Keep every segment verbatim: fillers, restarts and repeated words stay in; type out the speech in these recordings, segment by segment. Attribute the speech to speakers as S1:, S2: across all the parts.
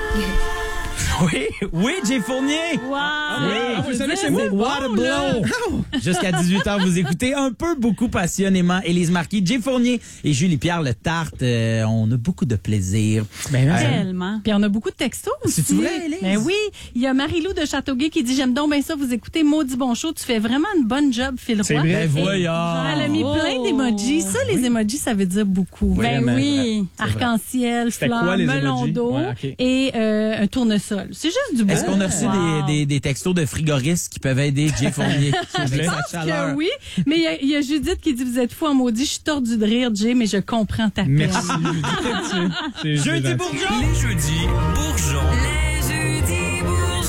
S1: Oui, oui, Jay Fournier.
S2: Wow!
S1: Oui,
S3: vous savez, c'est
S1: c'est
S3: bon,
S1: What a
S3: là.
S1: Blow. Jusqu'à dix-huit heures, vous écoutez un peu, beaucoup passionnément Élise Marquis, Jay Fournier et Julie-Pierre Le Tarte. Euh, on a beaucoup de plaisir.
S2: Ben,
S1: Euh,
S2: tellement.
S4: Puis on a beaucoup de textos aussi.
S1: C'est-tu vrai, Élise?
S4: Ben oui. Il y a Marie-Lou de Châteauguay qui dit « J'aime donc bien ça, vous écoutez Maudit Bon Show. Tu fais vraiment une bonne job, Phil Roy. »
S3: C'est vrai.
S1: Ben voyons.
S4: Elle a mis
S2: Oh.
S4: plein d'émojis. Ça, les émojis, ça veut dire beaucoup.
S1: Oui,
S4: Ben
S1: mais-
S4: oui.
S1: c'est vrai.
S4: Arc-en-ciel,
S3: C'était
S4: fleurs,
S3: quoi, les
S4: melon
S3: emojis?
S4: d'eau
S3: Ouais, ok.
S4: et euh, un tournesol. C'est juste du beau.
S1: Est-ce qu'on a reçu
S4: Wow.
S1: des, des, des textos de frigoristes qui peuvent aider Jay Fournier avec sa
S4: Que
S1: chaleur?
S4: oui, mais il y a- il y, a Judith qui dit « Vous êtes fou en maudit, je suis tordue de rire, Jay, mais je comprends ta peine. »
S3: Merci. C'est- c'est
S1: Jeudi
S3: gentil.
S1: Bourgeon!
S5: Les jeudis bourgeons. Les jeudis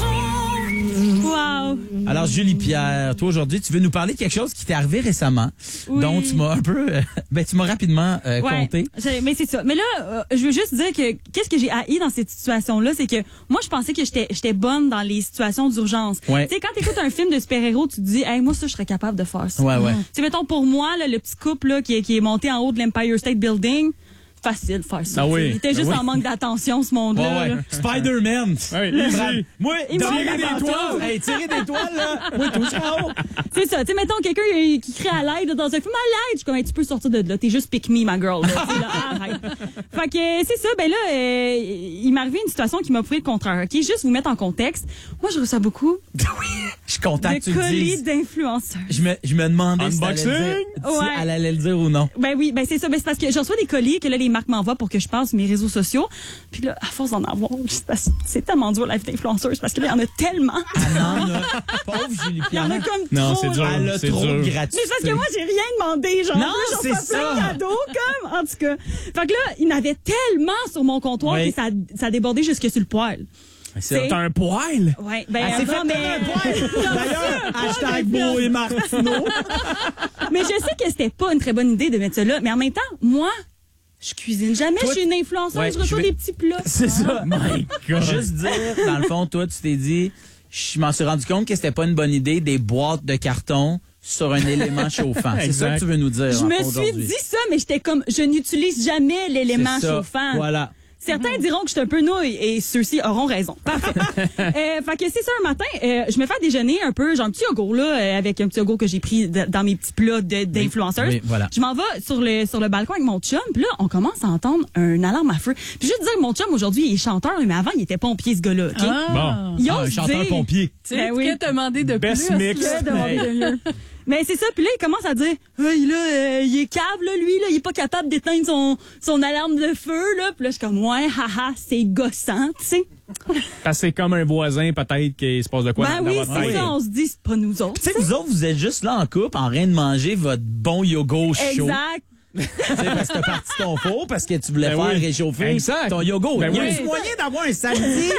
S5: bourgeons.
S2: Wow!
S1: Alors, Julie-Pierre, toi, aujourd'hui, tu veux nous parler de quelque chose qui t'est arrivé récemment,
S2: Oui.
S1: dont tu m'as un peu, euh, ben, tu m'as rapidement euh,
S2: Ouais,
S1: compté.
S2: j'ai- mais c'est ça. Mais là, euh, je veux juste dire que qu'est-ce que j'ai haï dans cette situation-là, c'est que moi, je pensais que j'étais j'étais bonne dans les situations d'urgence.
S1: Ouais.
S2: Tu sais, quand t'écoutes un film de super-héros, tu te dis, hey, moi, ça, je serais capable de faire ça.
S1: Ouais, ouais.
S2: Tu sais, mettons, pour moi, là, le petit couple là, qui, est, qui est monté en haut de l'Empire State Building, facile de faire ça.
S3: Ah oui.
S2: Il était juste
S3: Ah oui.
S2: en manque d'attention, ce monde-là.
S1: Ouais, ouais.
S2: là.
S1: Spider-Man.
S3: Ouais,
S1: Bravo.
S3: easy.
S1: Moi,
S2: Il
S1: dans
S2: m'a-
S1: les
S2: Tirer des
S1: toiles. Hey, tirer des toiles, là. Moi, touche en haut.
S2: C'est ça. Tu sais, mettons, quelqu'un euh, qui crie à l'aide là, dans un film, à l'aide, je suis comme, hey, tu peux sortir de là. T'es juste pick me, ma girl. Là, Tu sais, là, arrête. Fait que, euh, c'est ça. Ben là, euh, il m'est arrivé une situation qui m'a prouvé le contraire. OK? Juste vous mettre en contexte. Moi, je reçois beaucoup
S1: Oui. Je suis content que tu
S2: de
S1: le
S2: colis
S1: dises.
S2: d'influenceurs.
S1: Je me, je me demandais si, t'allais le
S3: Unboxing.
S1: dire, si
S2: Ouais.
S1: elle allait le dire ou non.
S2: Ben oui, ben c'est ça. Ben c'est parce que je reçois des colis que là, les marques m'envoient pour que je passe sur mes réseaux sociaux. Puis là, à force d'en avoir, c'est parce- c'est tellement dur la vie d'influenceuse parce que là, il y en a tellement.
S1: Elle en a. Pauvre
S2: Il y
S1: Julie-Pierre.
S2: en a comme
S3: Non,
S2: trop.
S3: c'est dur.
S1: Elle a
S3: C'est
S1: trop
S3: dur.
S1: de
S2: Mais
S1: gratuité.
S2: c'est parce que moi, j'ai rien demandé, genre.
S1: Non,
S2: Là, j'en
S1: c'est
S2: reçois plein
S1: ça.
S2: de cadeaux, comme, en tout cas. Fait que là, il y en avait tellement sur mon comptoir
S1: Oui.
S2: que ça, ça a débordé jusque sur le poil.
S1: C'est
S3: T'as un poil?
S2: Ouais, ben,
S1: Elle s'est fait
S2: attends, mais,
S1: un poil. D'ailleurs, hashtag Beau et Martineau.
S2: mais je sais que c'était pas une très bonne idée de mettre ça là, mais en même temps, moi, je cuisine jamais,
S1: Toi,
S2: je suis une influenceuse,
S1: ouais,
S2: je reçois
S1: je vais-
S2: des petits plats.
S1: C'est ça.
S3: My God.
S1: Juste dire, dans le fond, toi, tu t'es dit, je m'en suis rendu compte que c'était pas une bonne idée, des boîtes de carton sur un élément chauffant. C'est ça
S3: Exact.
S1: que tu veux nous dire.
S2: Je
S1: en
S2: me
S1: fait,
S2: suis
S1: aujourd'hui.
S2: dit ça, mais j'étais comme, je n'utilise jamais l'élément
S1: C'est ça.
S2: chauffant.
S1: Voilà.
S2: Certains diront que je suis un peu nouille et ceux-ci auront raison. Parfait. euh, fait que c'est ça, un matin, euh, je me fais déjeuner un peu, genre un petit yogourt là, euh, avec un petit yogourt que j'ai pris de- dans mes petits plats de- d'influenceuses.
S1: oui, voilà.
S2: Je m'en vais sur le sur le balcon avec mon chum, puis là, on commence à entendre un alarme à feu. Puis juste dire, mon chum aujourd'hui, il est chanteur, mais avant, il était pompier ce gars-là. OK?
S4: Ah.
S2: Il
S1: Ah,
S2: ose
S1: un chanteur
S2: dire-
S1: pompier.
S4: Tu sais,
S2: Ben oui.
S4: que t'as demandé de
S3: Best
S4: plus?
S3: mix.
S2: Que demander de mieux. Mais c'est ça, puis là, il commence à dire, hey, là, euh, il est cave, là, lui, là, il est pas capable d'éteindre son, son alarme de feu, là. Puis là, je suis comme, ouais, haha, c'est gossant, tu sais.
S3: Parce que c'est comme un voisin, peut-être, qu'il se passe de quoi
S2: Ben
S3: dans, dans
S2: oui,
S3: votre
S2: c'est
S3: tête.
S2: ça, on se dit, c'est pas nous autres.
S1: Tu sais, vous autres, vous êtes juste là en couple, en train de manger votre bon yogourt chaud.
S2: Exact.
S1: Tu sais, parce que t'as parti ton four, parce que tu voulais
S3: Ben
S1: faire
S3: oui.
S1: réchauffer
S3: Exact.
S1: ton yogourt.
S3: Ben
S1: Il y a
S3: oui.
S1: un moyen d'avoir un samedi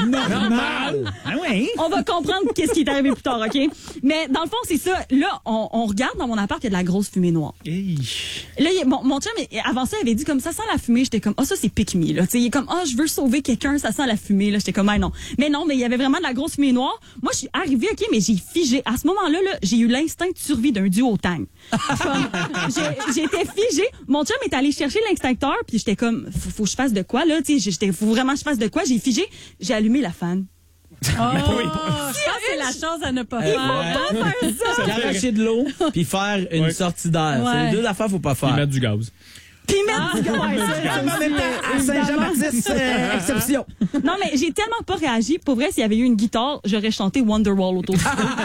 S1: normal. Ah oui.
S2: On va comprendre qu'est-ce qui est arrivé plus tard, OK? Mais dans le fond, c'est ça. Là, on, on regarde dans mon appart, il y a de la grosse fumée noire.
S3: Hey.
S2: Là, il- mon, mon chum, il- avant ça, il avait dit comme ça sent la fumée. J'étais comme, ah, ça, c'est pick me, là. Tu sais, il est comme, ah, je veux sauver quelqu'un, ça sent la fumée, là. J'étais comme, ah, non. Mais non, mais il y avait vraiment de la grosse fumée noire. Moi, je suis arrivée, OK, mais j'ai figé. À ce moment-là, là, j'ai eu l'instinct de survie d'un duo au tang. Comme, j'ai- J'étais figée. Mon chum est allé chercher l'extincteur, puis j'étais comme, faut, faut que je fasse de quoi, là? Tu sais, j'étais, faut vraiment que je fasse de quoi? J'ai figé. J'ai allumé la fan.
S4: Oh, je pense que c'est la chose à ne pas
S1: Euh,
S4: faire.
S1: ouais. Garocher de l'eau, puis faire une
S3: Ouais.
S1: sortie d'air. C'est
S4: Ouais.
S1: les deux affaires qu'il faut pas
S3: Ils
S1: faire.
S3: mettent du gaz.
S2: Puis mettre du gaz. Ouais, ça, ça
S1: En même
S2: aussi,
S1: temps, à
S2: euh,
S1: Saint-Jean-Baptiste, euh, exception.
S2: Non, mais j'ai tellement pas réagi. Pour vrai, s'il y avait eu une guitare, j'aurais chanté Wonderwall autour du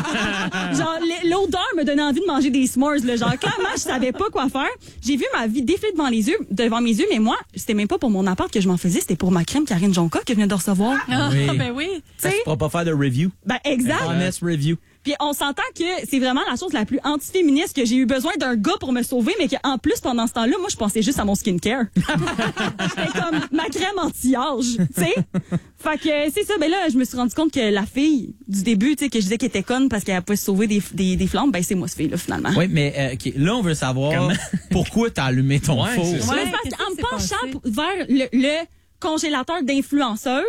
S2: feu. Genre, l- l'odeur me donnait envie de manger des s'mores, là. Genre, clairement, je savais pas quoi faire. J'ai vu ma vie défiler devant les yeux, devant mes yeux, mais moi, c'était même pas pour mon appart que je m'en faisais, c'était pour ma crème Karine Jonca que je venais de recevoir.
S4: Ah,
S1: Oui.
S4: ben oui.
S1: Ça, tu pourras pas faire de review.
S2: Ben, exact.
S1: Honest review.
S2: Puis on s'entend que c'est vraiment la chose la plus anti-féministe que j'ai eu besoin d'un gars pour me sauver, mais qu'en plus, pendant ce temps-là, moi, je pensais juste à mon skincare. C'était comme ma crème anti-âge, tu sais. Fait que c'est ça. Ben là, je me suis rendu compte que la fille du début, tu sais, que je disais qu'elle était conne parce qu'elle pouvait se sauver des, des, des flammes, ben c'est moi, ce fille-là, finalement.
S1: Oui, mais euh, OK, là, on veut savoir pourquoi t'as allumé ton
S3: Ouais,
S1: four.
S3: c'est ça.
S2: Mais
S4: Ouais,
S2: c'est parce
S4: qu'est-ce
S2: qu'en
S4: qui
S2: me
S4: s'est
S2: penchant
S4: passé?
S2: p- vers le, le congélateur d'influenceuse,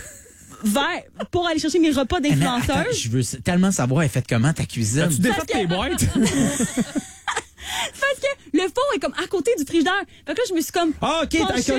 S2: vers, pour aller chercher mes repas
S1: Mais attends,
S2: d'influenceuse,
S1: je veux tellement savoir, elle fait comment ta cuisine.
S3: As-tu défait tes boîtes?
S2: parce que le four est comme à côté du frigidaire. Fait que là, je me suis comme
S1: Ah, OK,
S2: penchée.
S1: t'as